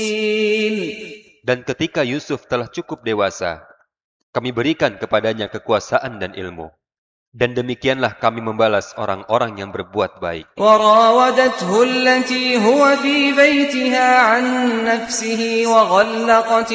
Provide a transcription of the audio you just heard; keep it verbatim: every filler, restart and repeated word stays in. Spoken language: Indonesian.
Dan ketika Yusuf telah cukup dewasa, kami berikan kepadanya kekuasaan dan ilmu. Dan demikianlah kami membalas orang-orang yang berbuat baik. وراودته التي هو في بيتها عن نفسه وغلقت